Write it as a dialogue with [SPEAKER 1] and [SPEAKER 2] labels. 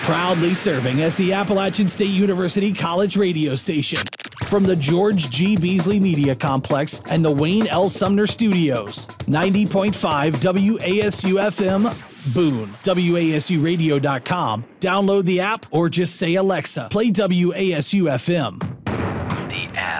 [SPEAKER 1] Proudly serving as the Appalachian State University College radio station. From the George G. Beasley Media Complex and the Wayne L. Sumner Studios. 90.5 WASU-FM, Boone. WASUradio.com. Download the app or just say, Alexa, play WASU-FM.
[SPEAKER 2] The app.